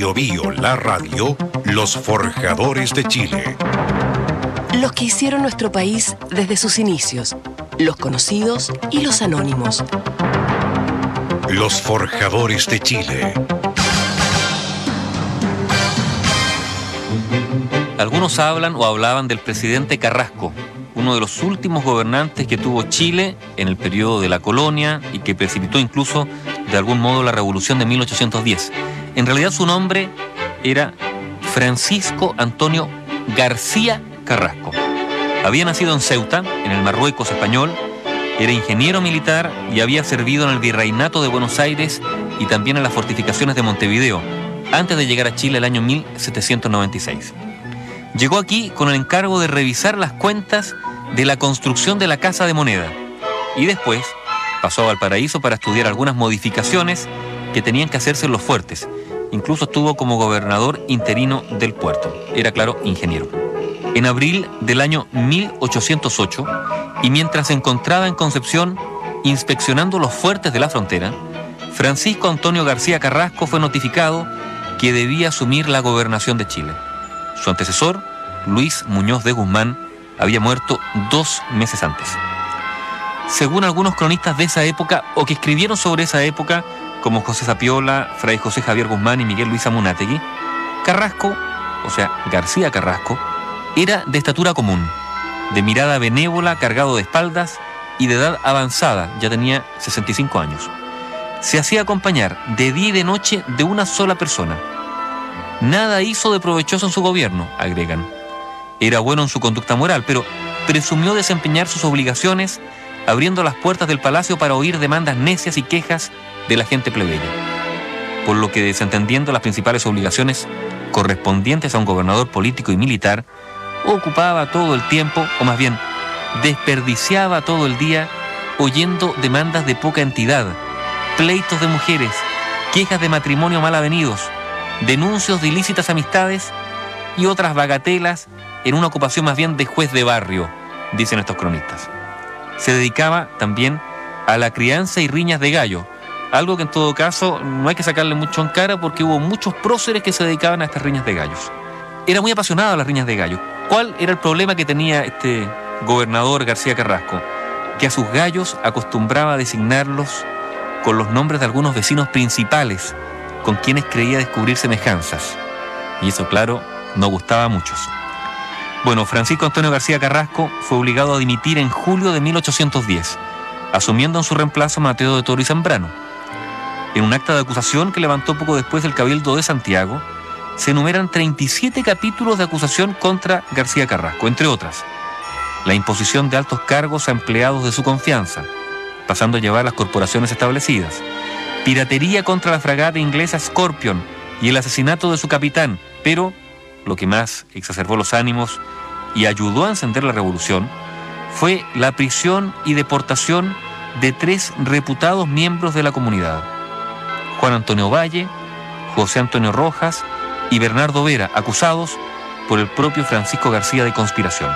Biobío, la radio, los forjadores de Chile. Los que hicieron nuestro país desde sus inicios, los conocidos y los anónimos. Los forjadores de Chile. Algunos hablan o hablaban del presidente Carrasco, uno de los últimos gobernantes que tuvo Chile en el periodo de la colonia y que precipitó incluso de algún modo la revolución de 1810. En realidad su nombre era Francisco Antonio García Carrasco. Había nacido en Ceuta, en el Marruecos español, era ingeniero militar y había servido en el Virreinato de Buenos Aires y también en las fortificaciones de Montevideo, antes de llegar a Chile el año 1796. Llegó aquí con el encargo de revisar las cuentas de la construcción de la Casa de Moneda y después pasó a Valparaíso para estudiar algunas modificaciones que tenían que hacerse en los fuertes. Incluso estuvo como gobernador interino del puerto. Era, claro, ingeniero. En abril del año 1808, y mientras se encontraba en Concepción inspeccionando los fuertes de la frontera, Francisco Antonio García Carrasco fue notificado que debía asumir la gobernación de Chile. Su antecesor, Luis Muñoz de Guzmán, había muerto 2 meses antes. Según algunos cronistas de esa época, o que escribieron sobre esa época, como José Zapiola, Fray José Javier Guzmán y Miguel Luis Amunátegui, Carrasco, o sea, García Carrasco, era de estatura común, de mirada benévola, cargado de espaldas y de edad avanzada, ya tenía 65 años. Se hacía acompañar de día y de noche de una sola persona. Nada hizo de provechoso en su gobierno, agregan. Era bueno en su conducta moral, pero presumió desempeñar sus obligaciones abriendo las puertas del palacio para oír demandas necias y quejas de la gente plebeya. Por lo que, desentendiendo las principales obligaciones correspondientes a un gobernador político y militar, ocupaba todo el tiempo, o más bien, desperdiciaba todo el día oyendo demandas de poca entidad, pleitos de mujeres, quejas de matrimonio mal avenidos, denuncios de ilícitas amistades y otras bagatelas en una ocupación más bien de juez de barrio, dicen estos cronistas. Se dedicaba también a la crianza y riñas de gallo, algo que en todo caso no hay que sacarle mucho en cara porque hubo muchos próceres que se dedicaban a estas riñas de gallos. Era muy apasionado a las riñas de gallo. ¿Cuál era el problema que tenía este gobernador García Carrasco? Que a sus gallos acostumbraba a designarlos con los nombres de algunos vecinos principales, con quienes creía descubrir semejanzas. Y eso, claro, no gustaba a muchos. Bueno, Francisco Antonio García Carrasco fue obligado a dimitir en julio de 1810, asumiendo en su reemplazo a Mateo de Toro y Zambrano. En un acta de acusación que levantó poco después el Cabildo de Santiago, se enumeran 37 capítulos de acusación contra García Carrasco, entre otras: la imposición de altos cargos a empleados de su confianza, pasando a llevar las corporaciones establecidas, piratería contra la fragata inglesa Scorpion y el asesinato de su capitán, pero lo que más exacerbó los ánimos y ayudó a encender la revolución fue la prisión y deportación de 3 reputados miembros de la comunidad: Juan Antonio Valle, José Antonio Rojas y Bernardo Vera, acusados por el propio Francisco García de conspiración.